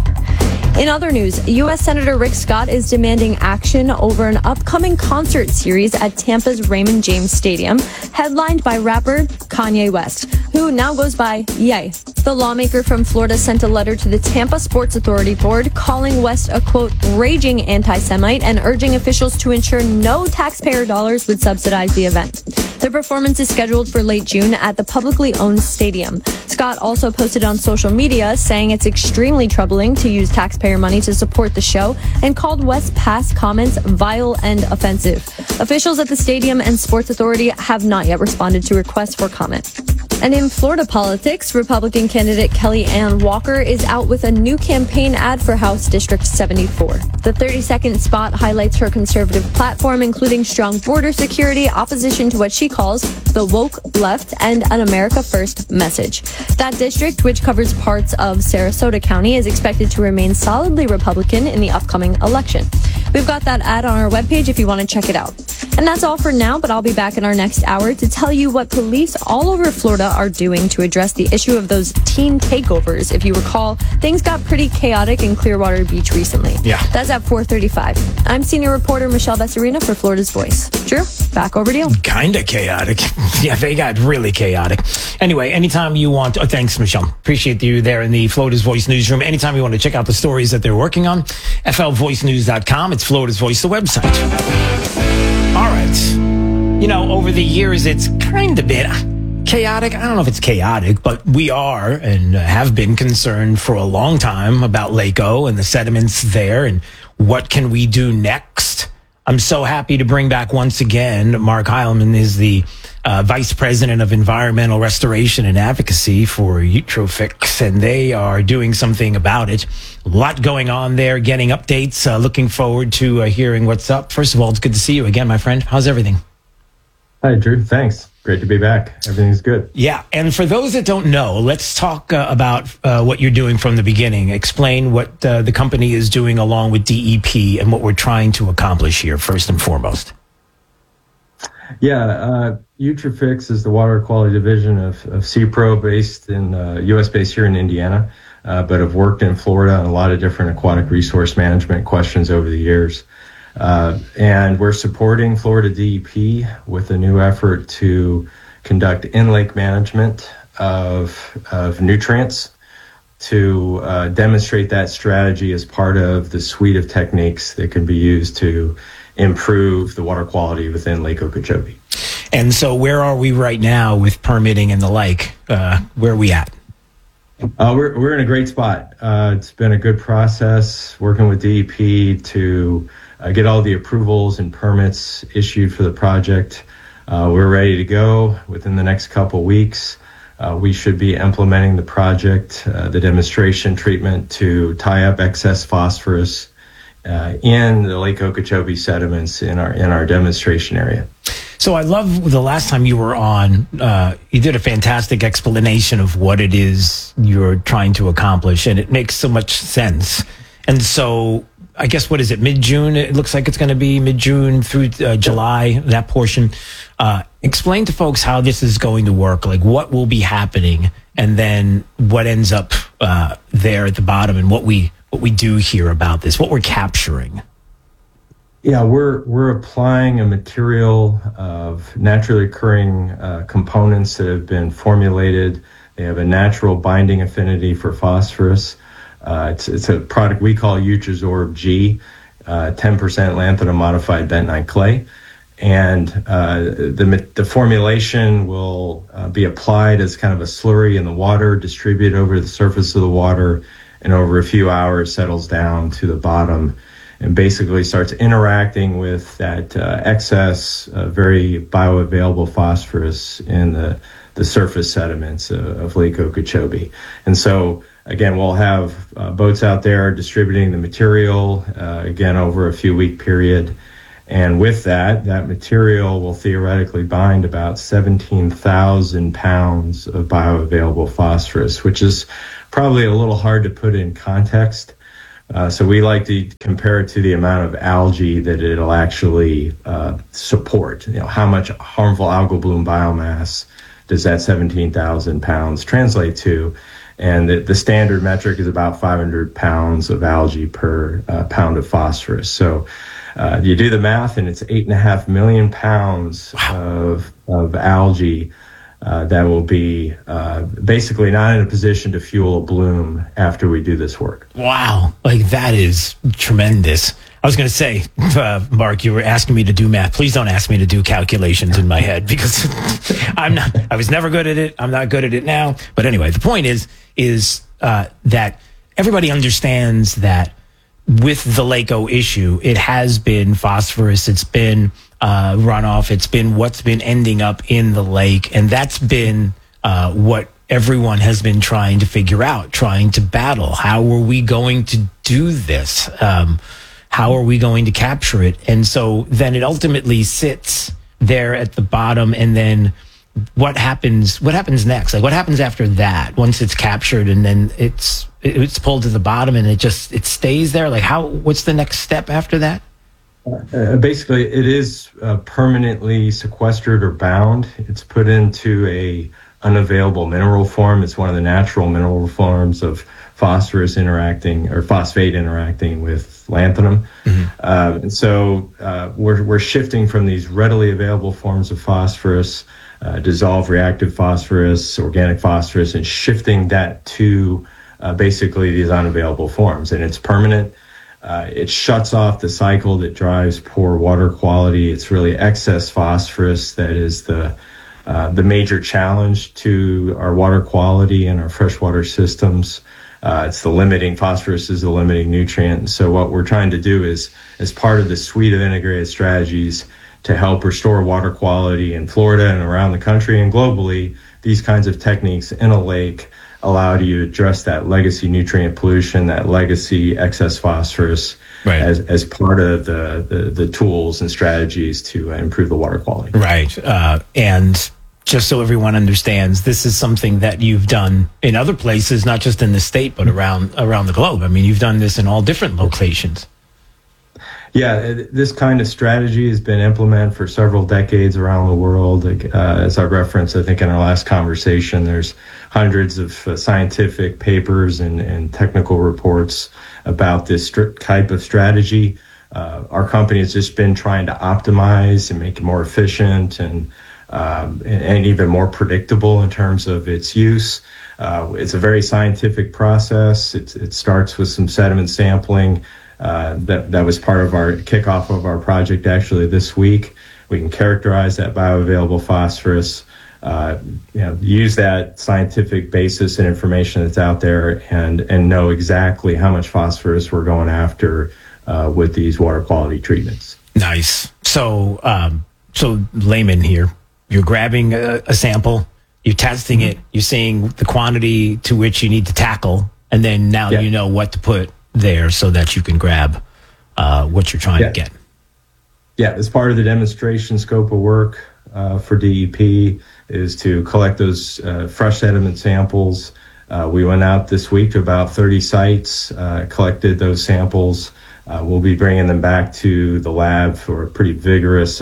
In other news, U.S. Senator Rick Scott is demanding action over an upcoming concert series at Tampa's Raymond James Stadium, headlined by rapper Kanye West, who now goes by Ye. The lawmaker from Florida sent a letter to the Tampa Sports Authority Board calling West a, quote, raging anti-Semite and urging officials to ensure no taxpayer dollars would subsidize the event. The performance is scheduled for late June at the publicly owned stadium. Scott also posted on social media saying it's extremely troubling to use taxpayer money to support the show and called West's past comments vile and offensive. Officials at the stadium and Sports Authority have not yet responded to requests for comment. And in Florida politics, Republican candidate Kelly Ann Walker is out with a new campaign ad for House District 74. The 30-second spot highlights her conservative platform, including strong border security, opposition to what she calls the woke left, and an America First message. That district, which covers parts of Sarasota County, is expected to remain solidly Republican in the upcoming election. We've got that ad on our webpage if you want to check it out. And that's all for now, but I'll be back in our next hour to tell you what police all over Florida are doing to address the issue of those teen takeovers. If you recall, things got pretty chaotic in Clearwater Beach recently. Yeah. That's at 4:35. I'm senior reporter Michelle Bessarina for Florida's Voice. Drew, back over to you. Kind of chaotic. Yeah, they got really chaotic. Anyway, anytime you want to, thanks, Michelle. Appreciate you there in the Florida's Voice newsroom. Anytime you want to check out the stories that they're working on, flvoicenews.com. It's Florida's Voice, the website. All right. You know, over the years, it's kind of been chaotic. I don't know if it's chaotic, but we are and have been concerned for a long time about Lake O and the sediments there and what can we do next. I'm so happy to bring back once again, Mark Heilman is the Vice President of Environmental Restoration and Advocacy for Eutrofix, and they are doing something about it. A lot going on there, getting updates, looking forward to hearing what's up. First of all, it's good to see you again, my friend. How's everything? Hi, Drew. Thanks. Great to be back. Everything's good. Yeah. And for those that don't know, let's talk about what you're doing from the beginning. Explain what the company is doing along with DEP and what we're trying to accomplish here, first and foremost. Yeah. Eutrofix is the water quality division of CPRO based in U.S. based here in Indiana, but have worked in Florida on a lot of different aquatic resource management questions over the years. And we're supporting Florida DEP with a new effort to conduct in-lake management of nutrients to demonstrate that strategy as part of the suite of techniques that can be used to improve the water quality within Lake Okeechobee. And so where are we right now with permitting and the like? Where are we at? We're in a great spot. It's been a good process working with DEP to get all the approvals and permits issued for the project. We're ready to go within the next couple weeks. We should be implementing the project, the demonstration treatment to tie up excess phosphorus in the Lake Okeechobee sediments in our demonstration area. So I love the last time you were on, you did a fantastic explanation of what it is you're trying to accomplish, and it makes so much sense. And so I guess, what is it, mid-June? It looks like it's going to be mid-June through July, that portion. Explain to folks how this is going to work, like what will be happening, and then what ends up there at the bottom, and what we do here about this, what we're capturing. Yeah, we're applying a material of naturally occurring components that have been formulated. They have a natural binding affinity for phosphorus. It's a product we call Utrizorb G, 10% lanthanum modified bentonite clay. And the formulation will be applied as kind of a slurry in the water, distributed over the surface of the water, and over a few hours settles down to the bottom and basically starts interacting with that excess, very bioavailable phosphorus in the surface sediments of Lake Okeechobee. And so, again, we'll have boats out there distributing the material, again, over a few-week period. And with that material will theoretically bind about 17,000 pounds of bioavailable phosphorus, which is probably a little hard to put in context. So we like to compare it to the amount of algae that it'll actually support. How much harmful algal bloom biomass does that 17,000 pounds translate to? And the standard metric is about 500 pounds of algae per pound of phosphorus. So you do the math, and it's 8.5 million pounds of algae that will be basically not in a position to fuel a bloom after we do this work. Wow. That is tremendous. I was going to say, Mark, you were asking me to do math. Please don't ask me to do calculations in my head, because I was never good at it. I'm not good at it now. But anyway, the point is that everybody understands that with the LACO issue, it has been phosphorus, it's been runoff, it's been what's been ending up in the lake. And that's been what everyone has been trying to figure out, trying to battle. How are we going to do this? How are we going to capture it? And so then it ultimately sits there at the bottom. And then what happens next? What happens after that? Once it's captured and then it's pulled to the bottom and it stays there? What's the next step after that? Basically, it is permanently sequestered or bound. It's put into a unavailable mineral form. It's one of the natural mineral forms of phosphorus interacting or phosphate interacting with lanthanum. Mm-hmm. And so we're shifting from these readily available forms of phosphorus, dissolved reactive phosphorus, organic phosphorus, and shifting that to basically these unavailable forms. And it's permanent. It shuts off the cycle that drives poor water quality. It's really excess phosphorus that is the major challenge to our water quality and our freshwater systems. Phosphorus is the limiting nutrient. And so what we're trying to do is, as part of the suite of integrated strategies to help restore water quality in Florida and around the country and globally, these kinds of techniques in a lake allow you to address that legacy nutrient pollution, that legacy excess phosphorus, right, as part of the tools and strategies to improve the water quality. Right. And just so everyone understands, this is something that you've done in other places, not just in the state, but around the globe. I mean, you've done this in all different locations. Yeah, this kind of strategy has been implemented for several decades around the world. As I referenced, I think in our last conversation, there's hundreds of scientific papers and technical reports about this type of strategy. Our company has just been trying to optimize and make it more efficient and even more predictable in terms of its use. It's a very scientific process. It starts with some sediment sampling. That was part of our kickoff of our project actually this week. We can characterize that bioavailable phosphorus, use that scientific basis and information that's out there and know exactly how much phosphorus we're going after with these water quality treatments. Nice. So layman here, you're grabbing a sample, you're testing it, you're seeing the quantity to which you need to tackle, and then now you know what to put there so that you can grab what you're trying to get. Yeah, as part of the demonstration scope of work for DEP is to collect those fresh sediment samples. We went out this week to about 30 sites, collected those samples. We'll be bringing them back to the lab for a pretty rigorous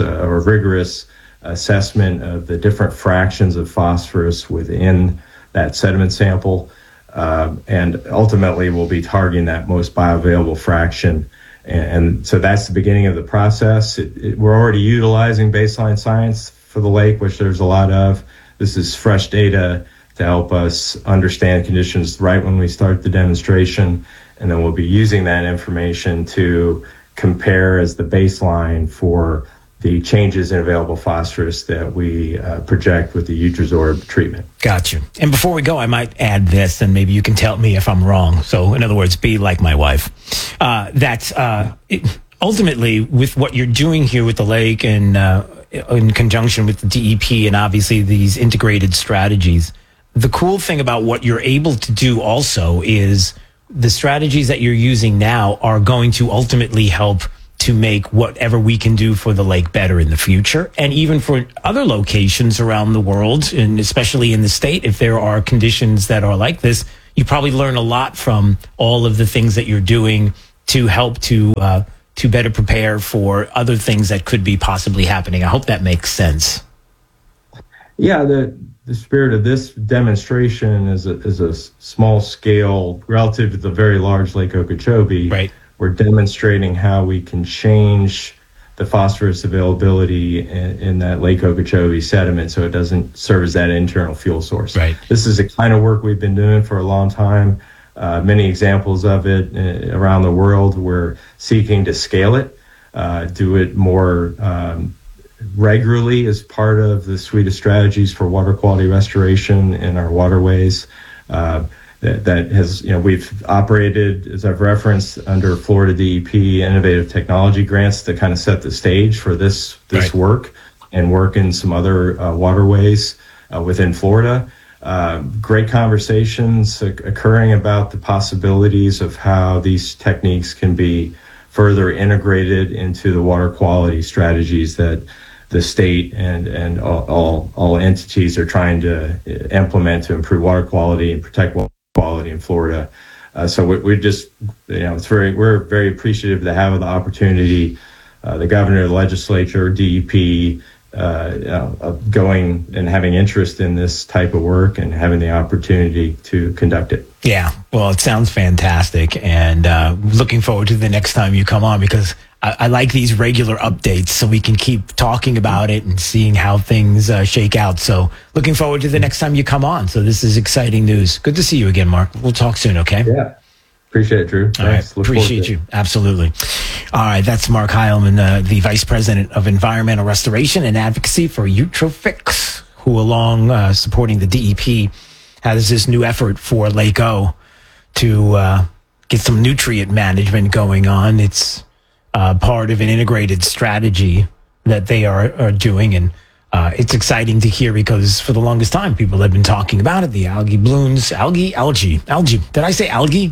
assessment of the different fractions of phosphorus within that sediment sample. And ultimately, we'll be targeting that most bioavailable fraction. And so that's the beginning of the process. We're already utilizing baseline science for the lake, which there's a lot of. This is fresh data to help us understand conditions right when we start the demonstration. And then we'll be using that information to compare as the baseline for the changes in available phosphorus that we project with the Utrizorb treatment. Gotcha. And before we go, I might add this, and maybe you can tell me if I'm wrong. So, in other words, be like my wife. Ultimately, with what you're doing here with the lake and in conjunction with the DEP and obviously these integrated strategies, the cool thing about what you're able to do also is the strategies that you're using now are going to ultimately help to make whatever we can do for the lake better in the future. And even for other locations around the world, and especially in the state, if there are conditions that are like this, you probably learn a lot from all of the things that you're doing to help to better prepare for other things that could be possibly happening. I hope that makes sense. Yeah, the spirit of this demonstration is a small scale relative to the very large Lake Okeechobee. Right. We're demonstrating how we can change the phosphorus availability in that Lake Okeechobee sediment so it doesn't serve as that internal fuel source. Right. This is the kind of work we've been doing for a long time. Many examples of it around the world. We're seeking to scale it, do it more regularly as part of the suite of strategies for water quality restoration in our waterways. That has, we've operated, as I've referenced, under Florida DEP innovative technology grants to kind of set the stage for this right. work and work in some other waterways within Florida. Great conversations occurring about the possibilities of how these techniques can be further integrated into the water quality strategies that the state and all entities are trying to implement to improve water quality and protect water quality in Florida. So we're just, we're very appreciative to have the opportunity, the governor, the legislature, DEP, going and having interest in this type of work and having the opportunity to conduct it. Yeah, well, it sounds fantastic, and looking forward to the next time you come on, because I like these regular updates so we can keep talking about it and seeing how things shake out. So looking forward to the next time you come on. So this is exciting news. Good to see you again, Mark. We'll talk soon, okay? Yeah. Appreciate it, Drew. All right. Appreciate you. Absolutely. All right. That's Mark Heilman, the Vice President of Environmental Restoration and Advocacy for Eutrofix, who, along supporting the DEP, has this new effort for Lake O to get some nutrient management going on. It's part of an integrated strategy that they are doing. And it's exciting to hear because for the longest time, people have been talking about it. The algae blooms, algae. Did I say algae?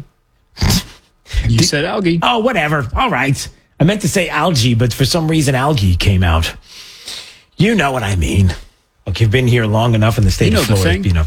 You said algae. Oh, whatever. All right. I meant to say algae, but for some reason algae came out. You know what I mean. Look, you've been here long enough in the state of Florida. You know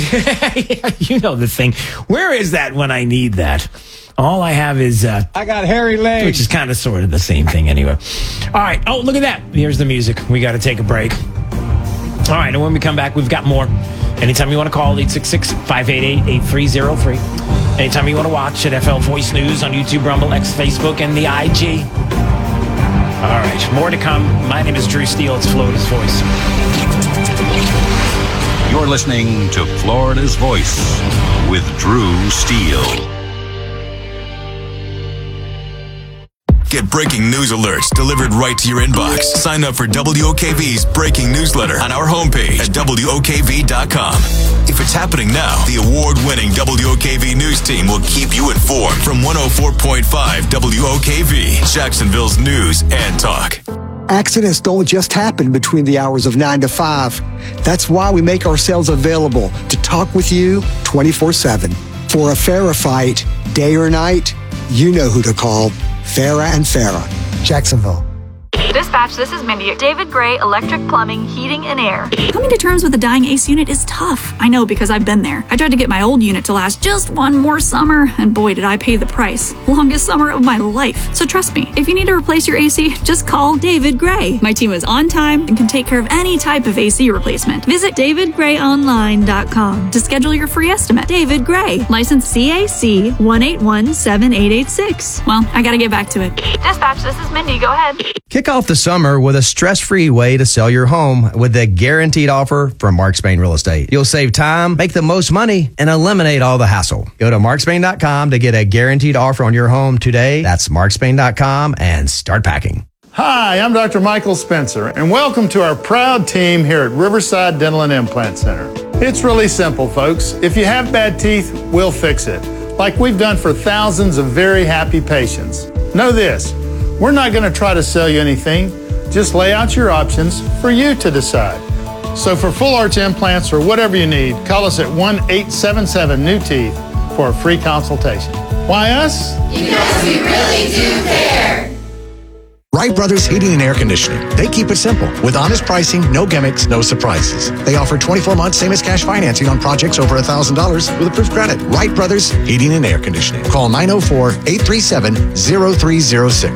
the thing. Where is that when I need that? All I have is... I got hairy legs. Which is kind of sort of the same thing anyway. All right. Oh, look at that. Here's the music. We got to take a break. All right. And when we come back, we've got more. Anytime you want to call, 866-588-8303. Anytime you want to watch at FL Voice News on YouTube, Rumble, X, Facebook, and the IG. All right, more to come. My name is Drew Steele. It's Florida's Voice. You're listening to Florida's Voice with Drew Steele. Get breaking news alerts delivered right to your inbox. Sign up for WOKV's breaking newsletter on our homepage at WOKV.com. If it's happening now, the award-winning WOKV news team will keep you informed from 104.5 WOKV, Jacksonville's news and talk. Accidents don't just happen between the hours of 9 to 5. That's why we make ourselves available to talk with you 24/7. For a FARA fight, day or night, you know who to call. FARA and FARA, Jacksonville. Dispatch, this is Mindy. David Gray, Electric Plumbing, Heating and Air. Coming to terms with a dying AC unit is tough. I know because I've been there. I tried to get my old unit to last just one more summer, and boy, did I pay the price. Longest summer of my life. So trust me, if you need to replace your AC, just call David Gray. My team is on time and can take care of any type of AC replacement. Visit davidgrayonline.com to schedule your free estimate. David Gray, license CAC 1817886. Well, I gotta get back to it. Dispatch, this is Mindy. Go ahead. Kick off the summer summer with a stress-free way to sell your home with the guaranteed offer from Mark Spain Real Estate. You'll save time, make the most money, and eliminate all the hassle. Go to markspain.com to get a guaranteed offer on your home today. That's markspain.com and start packing. Hi, I'm Dr. Michael Spencer, and welcome to our proud team here at Riverside Dental and Implant Center. It's really simple, folks. If you have bad teeth, we'll fix it, like we've done for thousands of very happy patients. Know this, we're not going to try to sell you anything, just lay out your options for you to decide. So for full arch implants or whatever you need, call us at 1-877-NEW-TEETH for a free consultation. Why us? Because we really do care. Wright Brothers Heating and Air Conditioning. They keep it simple with honest pricing, no gimmicks, no surprises. They offer 24 months same as cash financing on projects over $1,000 with approved credit. Wright Brothers Heating and Air Conditioning. Call 904-837-0306.